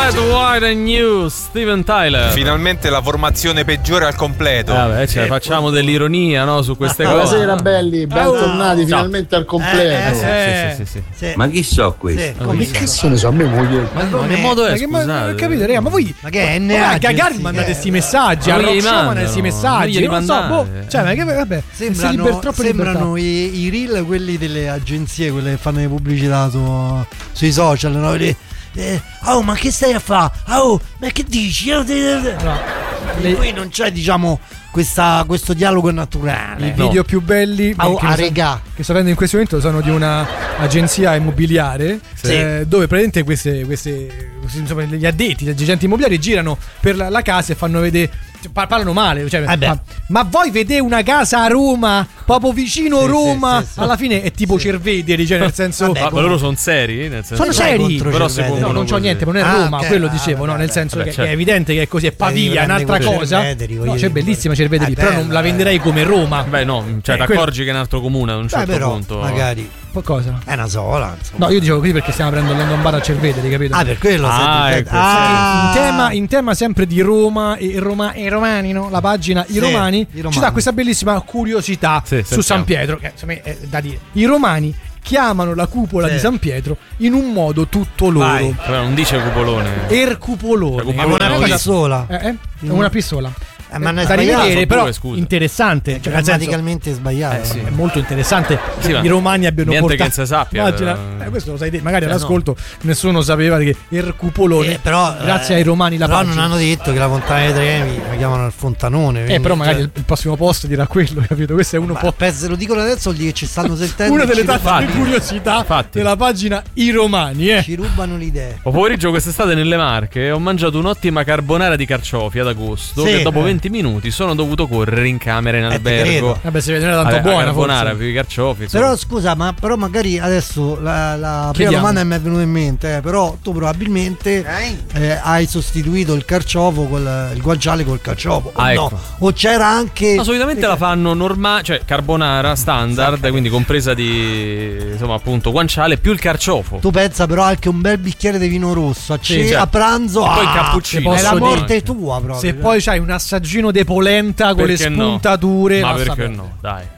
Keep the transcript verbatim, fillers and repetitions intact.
Flat White and New, Steven Tyler. Finalmente la formazione peggiore al completo. Eh, vabbè, cioè, facciamo dell'ironia, no, su queste cose. Buonasera belli, bentornati oh, finalmente al completo. Eh, eh, sì, sì, sì, sì. Sì. Ma chi so questo? Sì, ma che cazzo ne so, a me moglie. Ma, ma che modo è? Ma che scusate. ma, capite, raga, ma voi Ma che è N A? a Gagarin mandate questi messaggi, a Rock Show mandate questi messaggi, non so, boh, cioè, ma che vabbè, sembrano, liber, troppo sembrano i, i reel quelli delle agenzie, quelle che fanno le pubblicità su, sui social, no? Le, eh, oh, ma che stai a fare? Oh, ma che dici? No. E poi non c'è, diciamo, questa, questo dialogo naturale. I video no. più belli oh, che, a sto, che sto vedendo in questo momento sono di una agenzia immobiliare, sì. eh, dove praticamente queste, queste, questi, insomma, gli addetti, gli agenti immobiliari girano per la, la casa e fanno vedere, parlano male, cioè, eh ma, ma voi vedete una casa a Roma, proprio vicino sì, Roma, sì, sì, sì. alla fine è tipo sì. Cervederi, cioè nel senso Vabbè, ma loro sono seri, nel senso sono seri, però si no, non c'ho niente, ma non è ah, Roma, okay, quello ah, dicevo, vabbè, no, nel vabbè, senso vabbè, che certo. è evidente che è così, è Pavia, è un'altra cosa. No, c'è bellissima Cervederi, eh, però bella, non la venderei come Roma. Beh, no, cioè, eh, ti accorgi che è un altro comune ad un certo però, punto. magari cosa? è una sola, insomma. No, io dicevo così perché stiamo aprendo il London Bar a Cerveteri, capito? Ah, per quello ah, sei ecco, ah. In, tema, in tema sempre di Roma e, Roma, e Romani, no? La pagina sì, I Romani, i Romani ci dà questa bellissima curiosità sì, su San Pietro, che insomma è da dire. I Romani chiamano la cupola sì. di San Pietro in un modo tutto loro. Vai. Però non dice cupolone. Ercupolone. Cupolone è una non pistola. Eh, eh? È una pistola. Eh, ma non è da rivedere, sbagliato, però due, scusa. interessante, cioè, nel senso, grammaticalmente sbagliato. Eh, sì. è molto interessante Sì, che ma i romani abbiano niente portato. che non si sappia, Immagina, però. eh, questo lo sai te, magari Eh, all'ascolto nessuno sapeva che Ercupolone, Eh, però, grazie eh, ai romani la però pagina. non hanno detto che la Fontana dei Trevi la chiamano il Fontanone. Eh, quindi, però magari cioè, il, il prossimo post dirà quello, capito? Questo è uno ma, po'. per, se lo dicono adesso vuol dire che ci stanno sentendo. Una delle ci tante rubano- curiosità Infatti. della pagina I Romani, eh. Ci rubano le idee. O pomeriggio quest'estate nelle Marche ho mangiato un'ottima carbonara di carciofi ad agosto Sì, che dopo eh. venti minuti sono dovuto correre in camera in Eh, ti albergo. credo. Vabbè, si vede non era tanto Vabbè, la buona, carbonara forse. più i carciofi. insomma. Però scusa, ma però magari adesso la, la prima Chiediamo. domanda che mi è venuta in mente, eh, però tu probabilmente eh, hai sostituito il carciofo col il guanciale col carciofo. O Ah, no? ecco. O c'era anche. No, solitamente la fanno normale, cioè carbonara standard, quindi compresa di insomma appunto guanciale più il carciofo. Tu pensa però anche un bel bicchiere di vino rosso a, Sì, ce- certo. a pranzo. E poi il ah, cappuccino. è la Posso morte dire- tua proprio. Se poi c'hai un assaggino de polenta con Perché le no? spuntature, Ma lascia perché perdere. no? Dai.